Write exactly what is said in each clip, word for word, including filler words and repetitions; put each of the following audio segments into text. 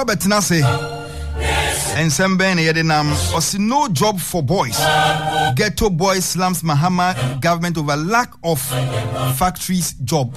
Betina say and Semben Yedinam was no job for boys. Ghetto boys slums Mahama government over lack of factories job.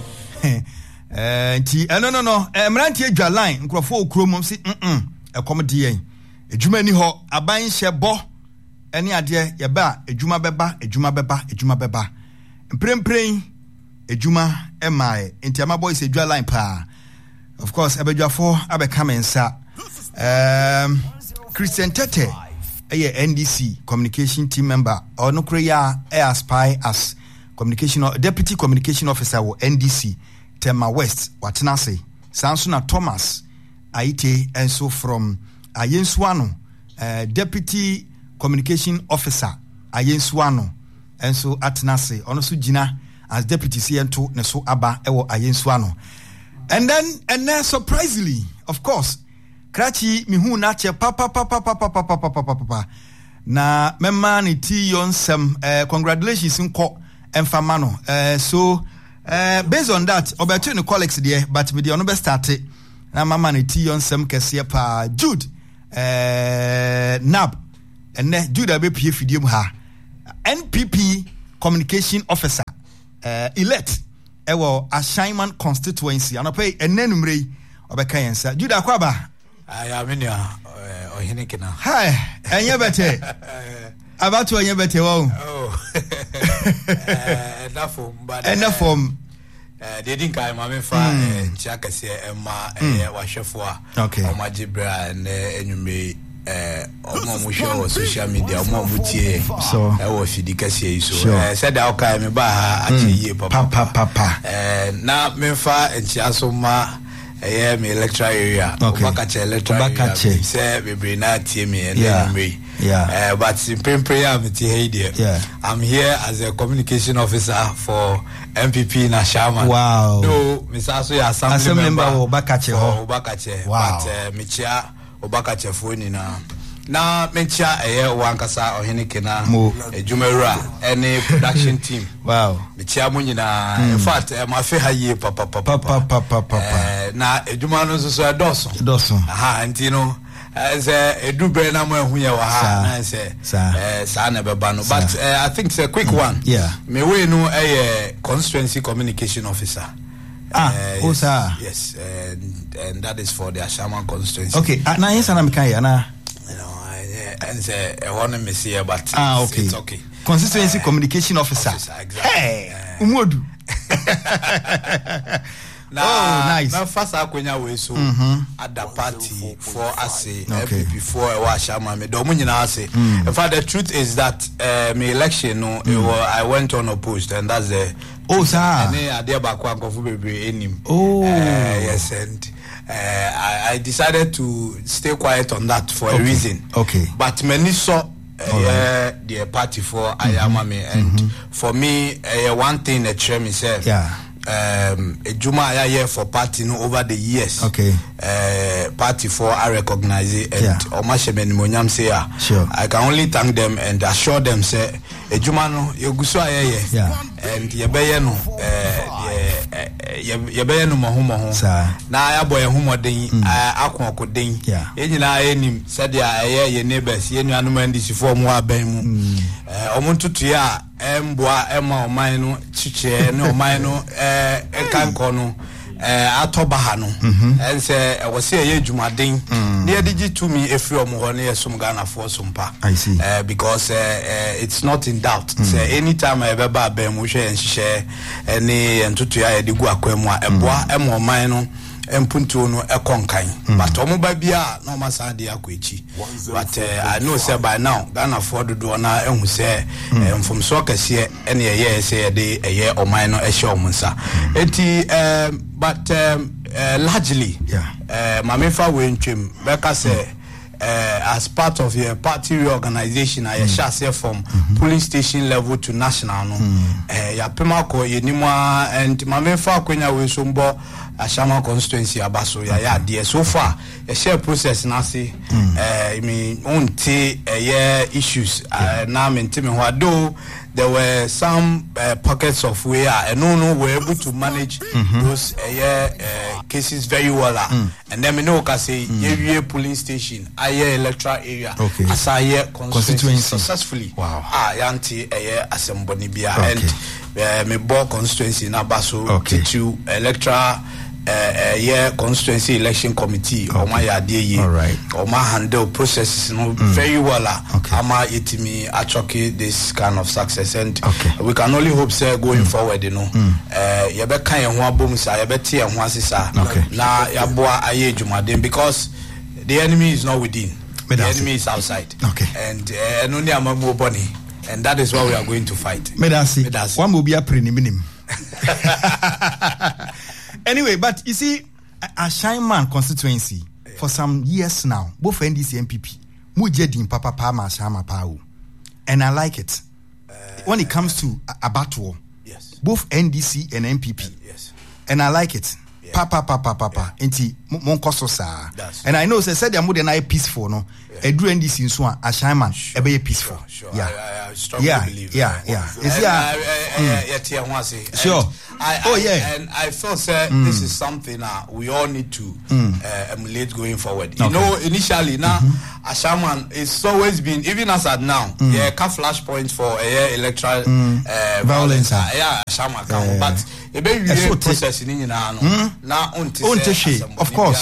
Uh, no no no. Mranti edwa line nkrofo okromom si mm e comedy yen. Ejuma ni ho aban hyebo ene ade ye ba ejuma beba ejuma beba ejuma beba. Mpremprem ejuma emae entiama boys edwa line pa. Of course abedwafo abeka mensa. Um Christian Tete a N D C communication team member or no creya air spy as communication or deputy communication officer or N D C Tema West Watenase Sansuna Thomas Aite and so from Ayenswano uh, deputy communication officer Ayenswano and so Atenase Onosu Jina as deputy C N two Neso Aba Ewo Ayenswano. And then and then surprisingly, of course, Krachi mihu na che papa papa papa papa papa papa na memma ni ti yonsem uh, congratulations nko emfama no uh, so uh, based on that obeto ni colleagues there but me dey no be start na mama ni ti yonsem kese pa Jude uh, Nab ene Jude abe pie fidie mu ha N P P communication officer uh, elect ewo Ashaiman constituency anope enenumre obeka yensa Jude akwaba I am in your Ohinikina. Hi, and you better about to you better. Oh, enough form, but enough form. They didn't come, I'm in far, Chakasi, Emma, Washafua, okay, or Majibra, and you may. Omo show social media omo mutie so e wo fidikase so eh said I okay me ba ha achi papa papa eh na me fa enchiaso ma eh me electoral area obakache electoral area say we bring na tie me and me yeah uh, but in prayer I'm here yeah I'm here as a communication officer for M P P na Shama. Wow. No Mister Aso ya assembly, assembly member obakache ho obakache wow. But uh, me chia obakache foni na na mencha eye wankasa Ohinikina ejumera any production team. Wow. Mencha mo nyina in fact ma fe haye papa papa papa papa na ejuma no so so doso doso aha nti no say edubre na mo ehu ye wa ha na say eh sa na beba no but uh, I think it's a quick one. Yeah. Me we no eh constituency communication officer. Ah, uh, yes, sir. Yes, and, and that is for the Ashaiman constituency. Okay, uh, now yes, I'm kind na. You know, I and say I want to miss here, but ah, okay, it's okay. Constituency uh, communication officer. officer exactly. Hey, uh, Umodu. Now, oh, nice. Now, first I kwenya we so at the party for us okay. Before I was Ashaiman me do mo nyina say. In fact, the truth is that uh, my election no, mm. was, I went unopposed, and that's the. Oh, sir. And then I did back one bebre enim. Oh, uh, yes, and uh, I, I decided to stay quiet on that for okay. a reason. Okay. But many saw uh, right. the party for mm-hmm. Ayamame, and mm-hmm. for me, uh, one thing that share me said. Yeah. Um, a Juma I here for party no over the years. Okay. Uh, party for I recognize it and Omashemen Monyam say sure. I can only thank them and assure them say a Juma no you go so yeah. And ye be no eh ye be no mo mo ho. Na ya boy ho den akon akoden. E nyina enim said ya ye neighbors ye nuanom andisifo mo aban mu. Eh omontutu ya emboa ema oman no chiche ne oman no eh enkanko no eh atoba ha no ense e wo se ye dwumaden ne ye digi to me efri omo ho ne yesum Ghana for sumpa uh, because uh, uh, it's not in doubt mm. say anytime I ever ba ba mu hwe enhye ene entutu ya ye digu akwemu a eboa ema oman no empuntu no ekonkan but omo ba bia no masade akwechi but uh, I know say by now Ghana for do na ehun say mfom so kase ene ye say de eye oman no ehye omunsa enti um, but um, uh, largely yeah uh, mamefa we ntwem beka say Uh, as part of your party reorganization, I shall say from mm-hmm. polling station level to national. No, ya pema ko yenimwa and mamefa kwenya we sombo Ashaiman constituency abaso ya ya de so far a share process na say eh I mean unti eh issues na mentime ho ado there were some uh, pockets of where and no no were able to manage mm-hmm. those uh, yeah, uh, cases very well. Uh, mm. And then we know can say mm. polling station, I electoral area, okay. as I hear constituency successfully. Wow. Ah, yanti uh, assembly bia and uh, me bought constituency na baso okay. to electoral. Uh, uh, yeah, constituency election committee or my idea all right or my handle processes you know, mm. very well okay. ama it me actually this kind of success and okay. we can only hope say going mm. forward you know mm. uh you be kan ho abom sa you be tie ho asesa na ya boa aye dwumaden because the enemy is not within the enemy is outside okay and uh, no ni amamu boni and that is what we are going to fight medasi one will be a preliminary. Anyway, but you see, a Shineman constituency yeah. for some years now, both N D C and N P P, Mujedin Papa Pama Shama Pau, and I like it. Uh, when it comes to Abattoir, yes, both N D C and N P P, and, yes, and I like it. Yeah. Papa, papa, papa, enti monkoso sa. And I know they said they are more than I peaceful, no. I do N D C in Swan, a Shineman, a very peaceful. Sure, yeah, I, I, I strongly yeah, believe. Yeah, yeah, yeah. Yeah, yeah, sure. I, oh I, yeah, and I felt say mm. this is something uh, we all need to mm. uh, emulate going forward. Okay. You know, initially now, mm-hmm. a shaman it's always been even as at now. Mm. Yeah, can flashpoints for a uh, electoral mm. uh, violence. Uh, yeah, a shaman can, yeah. but a baby process in you know now of course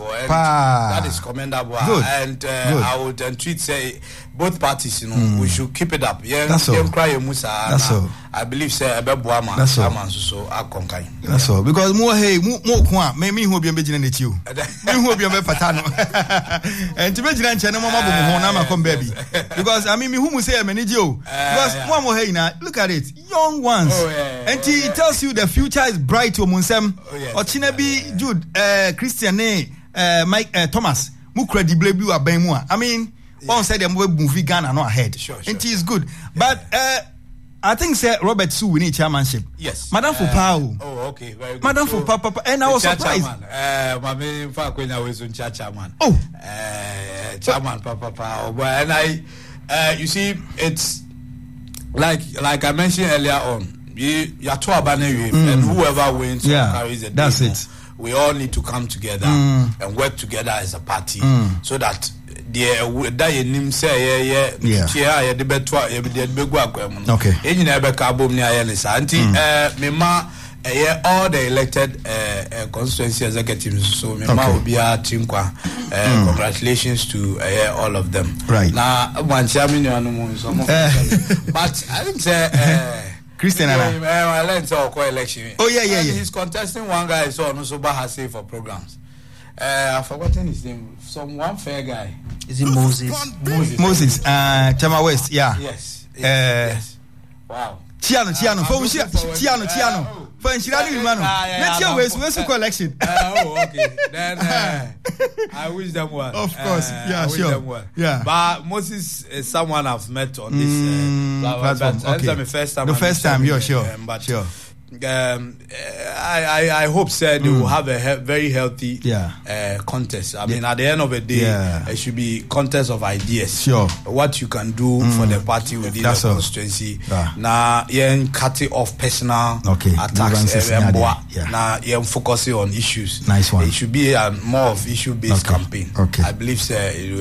that is commendable. Good. And uh, Good. I would and tweet say both parties, you know, mm. we should keep it up. Yeah, that's all. That's all. I believe say Abebuama, that's all. So I conquer. That's all. Because more hey, more more me me who be making it you. Me who be a patano. And to be giant channel, mama bo mo na ma come baby. Because I mean me who say manage you. Because one more hey now, look at it, young ones. Oh, yeah, and he yeah. tells you the future is bright. To Munsem or Chinabi Jude, uh, Christian, uh, Mike uh, Thomas, mu credible blue abemua. I mean. One said the movie Ghana not ahead. Sure, sure. And it is good. But uh, I think Sir Robert Sue we need chairmanship. Yes. Madam uh, Fupao. Oh, okay. Very good. Madam so, Fupao. And I was surprised. Uh, my main faculty was on chairman. Oh. Uh, chairman, Papa, Papa. And I, uh, you see, it's like like I mentioned earlier on. You, you're two mm. and whoever wins yeah, carries the that's day, it. We all need to come together mm. and work together as a party mm. so that the that you name say yeah yeah yeah yeah the better yeah the begu akwem okay enyi na be ka bom ni ayenisa anti eh me ma yeah all the elected uh, uh, constituency executives so me ma obi a tinkwa congratulations to uh, all of them right na one chairman anu mo so but I think say uh, Christian Anna. I learned to call election. Oh yeah yeah yeah he's contesting one guy so no so bad has for programs. Uh, I've forgotten his name. Some one fair guy. Is it Moses? Moses. Moses. Uh, Chama West. Yeah. Yes. Yes. Uh, yes. Wow. Tiano, Tiano. For Tiano, Tiano. For Enchilada, man. Let's your West. Where's the collection? Oh, okay. Then uh, I wish them well. Of course. Uh, yeah, I wish sure. Them well. Yeah. But Moses is someone I've met on this mm, uh, platform. But okay. The first time. The first time. Yeah, sure. Um, but sure. Um, I, I I hope said they mm. will have a he- very healthy yeah. uh, contest. I yeah. mean, at the end of the day, yeah. it should be contest of ideas. Sure, what you can do mm. for the party within That's the constituency. Yeah. Now, yeah, cut it off personal okay. attacks. Uh, yeah. Now, yeah, focusing on issues. Nice one. It should be a more of issue-based okay. campaign. Okay. I believe so.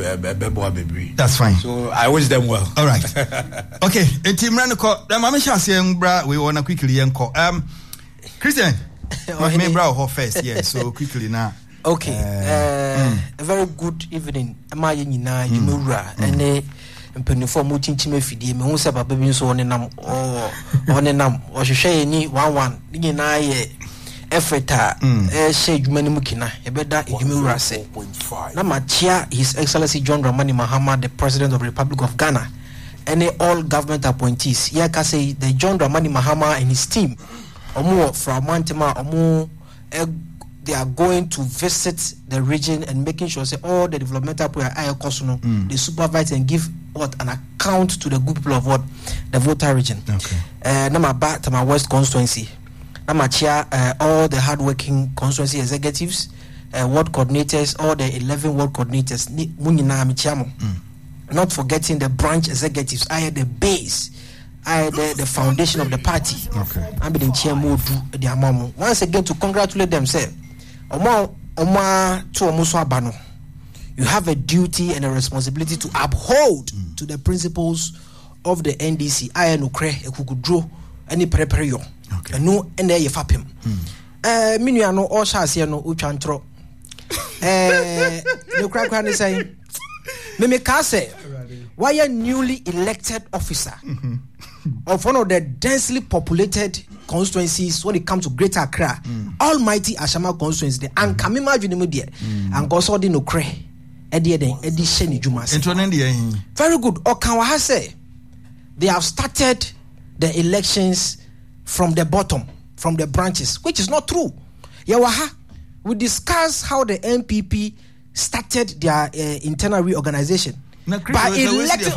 That's fine. So I wish them well. All right. Okay. Team Ranoko. The mama shall say, we want to quickly um. Christian, my main brow first, yeah. So quickly now. Okay. Uh, uh, mm. A very good evening. Am I in na Jimura and a penifo mutin chime fidi me hu se baba bi so one nam oh one nam o hwehwe ni one one ni na ye effeta e she dwuma ni mukina e beda Jimura se na ma chia His Excellency John Dramani Mahama, the President of the Republic of Ghana, and all government appointees. Here can say the John Dramani Mahama and his team Omo from Mantima, Omo, they are going to visit the region and making sure say all the developmental projects are consumed. Mm. They supervise and give what an account to the good people of what the voter region. Okay. Uh, Nama back to my West constituency. Nama chair uh, all the hardworking constituency executives, uh, ward coordinators, all the eleven ward coordinators. Ni munina michiamo. Not forgetting the branch executives. I had the base. I the, the foundation of the party. Okay. I'm being chairman do the amamo. Once again to congratulate them, say, Oma Oma to Omuso Abano. You have a duty and a responsibility to uphold mm. to the principles of the N D C. I no kre ekukudro any prepare yo. Okay. And no and there you fapim. Eh minu no all shall see no utwantro. Eh no crack can say me me ka say why a newly elected officer mm-hmm. of one of the densely populated constituencies when it comes to Greater Accra, mm. almighty Ashama constituency, and Kamima Junimudie, and Gosodi no Kre, Eddie Eddie Sheni Jumas. Very good. Okawa say they have started the elections from the bottom, from the branches, which is not true. Yawaha, we discuss how the N P P started their uh, internal reorganization. By elected,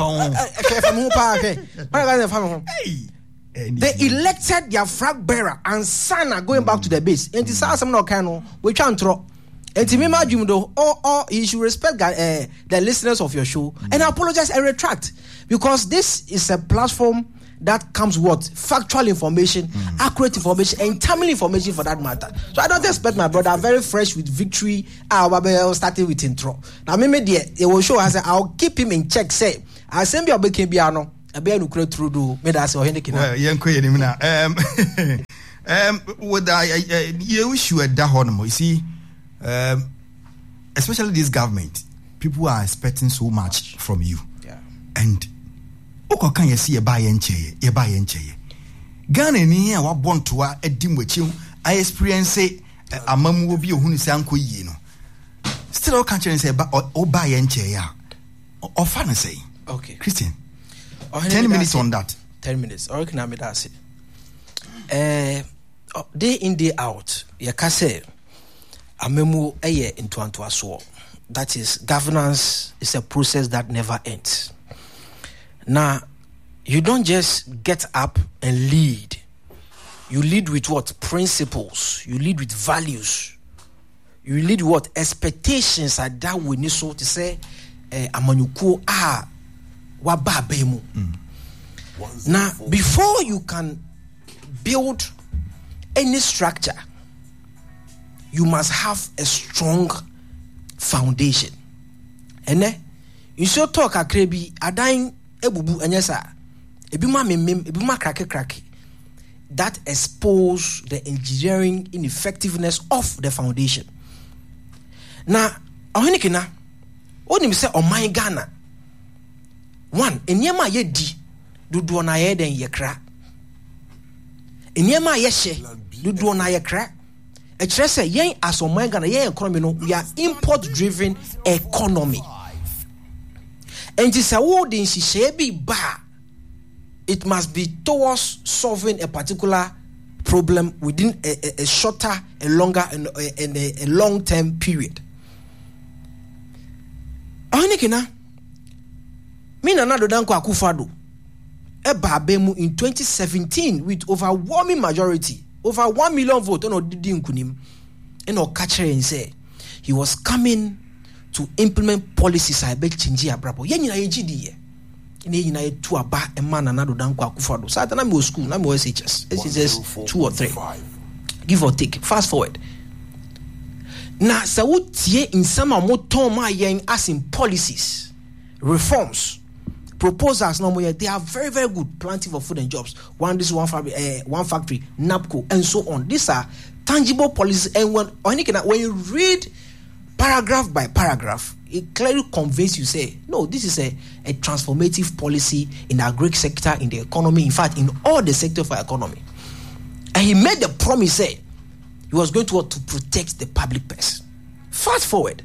they elected their flag bearer and Sana going back to the base. And this is something okay, we can't throw. And to me, imagine though, or or you should respect uh, the listeners of your show and apologize and retract, because this is a platform that comes what factual information, mm. accurate information, and timely information for that matter. So I don't expect my brother very fresh with victory. I started with intro. Now maybe it will show us. I'll keep him in check. Say I send you a big piano. I be able to through do. Me that's what he Well, young queen, um, um, with I, you issue at that you see, um, especially this government, people are expecting so much from you, yeah, and. Oko kan yesi e ba ye ncheye ye ba ye ncheye Ghana ni a wa bonto a edi mwachi I experience amamu bi ohunu se anko yi no still kan chere say ba o ba ye ncheye a ofa na say okay Christian ten minutes on that ten minutes or can I me that say eh day in day out ye ka say amamu eye into anto aso, that is governance is a process that never ends. Now, you don't just get up and lead. You lead with what? Principles. You lead with values. You lead with what? Expectations are that we need so to say, amanyuko ah wababemu. Now, before you can build any structure, you must have a strong foundation. And then, you should talk akrebi adain ebubu enyesa ebima memem ebima krake krake that expose the engineering ineffectiveness of the foundation. Now ohenikina onim say oman Ghana one enyema ye di dudu na ye den ye kra enyema ye hye dudu na ye kra e kire say yen as oman Ghana yen economy no we are import driven economy. And this award in Shishebi ba, it must be towards solving a particular problem within a, a, a shorter, a longer, and a, a, a long-term period. Ohenikina, me na Nana Addo Dankwa Akufo-Addo, eba abemu in twenty seventeen with overwhelming majority, over one million votes on Odidi Nkunim, and Okachere and say he was coming to implement policies I bet chinji abrabo. Yen na G D ye. Ni yin na two aba e man na Nana Addo Dankwa Akufo-Addo. So na me school, na me S H S. S H S two or three. Give or take. Fast forward. Na sa wotie insama moton ma yen as in policies, reforms, proposals no more. They are very very good. Plenty of food and jobs. One this one factory, uh, one factory, NAPCO, and so on. These are tangible policies. And when when you read paragraph by paragraph, it clearly conveys you say, no, this is a, a transformative policy in the agri sector, in the economy, in fact, in all the sector of our economy. And he made the promise, say, he was going to, to protect the public purse. Fast forward.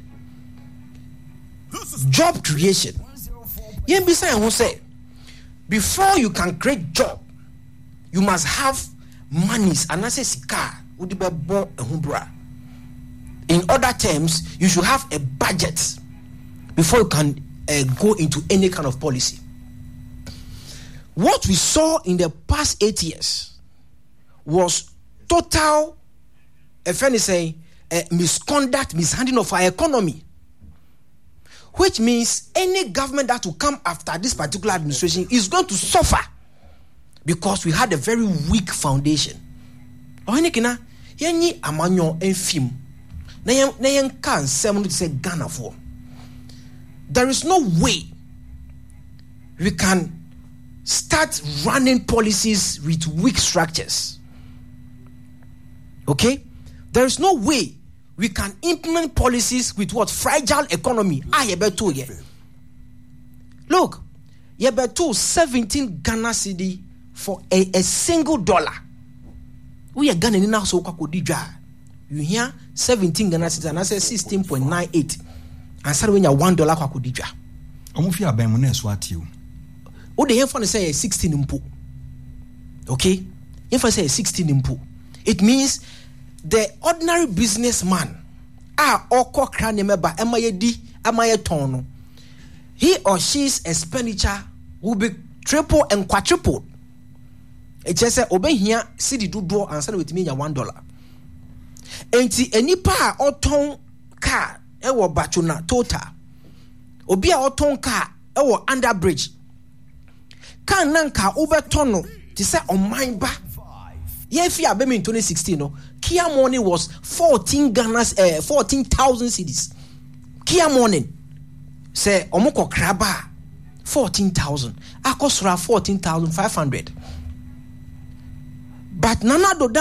Job creation. Yen Bisa who say, before you can create job, you must have monies. And I say, sika, udibebo ehumbra. In other terms, you should have a budget before you can uh, go into any kind of policy. What we saw in the past eight years was total, if any say, uh, misconduct, mishandling of our economy. Which means any government that will come after this particular administration is going to suffer because we had a very weak foundation. Ohenikina, yenyi amanyo enfim. Na yen na yen kan seven to say Ghana for. There is no way we can start running policies with weak structures. Okay? There is no way we can implement policies with what? Fragile economy. Ah, you better yeah. Look, you better seventeen Ghana cedi for a, a single dollar. We are Ghana now so kakudija. You hear seventeen Ghana cedi and I say sixteen point nine eight. And so when you one dollar kakudija. Omufi abemune swati. O the info say sixteen impo. Okay? If I say sixteen impo, it means the ordinary businessman ah oko kra ne meba emaye di emaye ton, he or she's expenditure will be triple and quadruple. It just say obehia cedi dodo ansa na wetimi nya one dollar. Enti enipa a oton car e wo bachuna total, obi a oton car e wo under bridge kan nanka overton ti say on mine ba ye fi abemi in twenty sixteen no Kia Morning was fourteen Ghana's uh, fourteen thousand cedis. Kia Morning say omoko kraba fourteen thousand, akosura fourteen thousand five hundred. But Nana do